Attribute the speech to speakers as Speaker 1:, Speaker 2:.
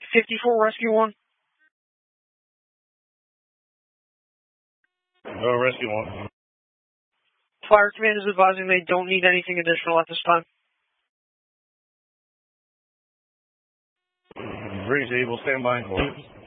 Speaker 1: 54 Rescue 1.
Speaker 2: Rescue 1.
Speaker 1: Fire Command is advising they don't need anything additional at this time.
Speaker 2: Bridge able, stand by.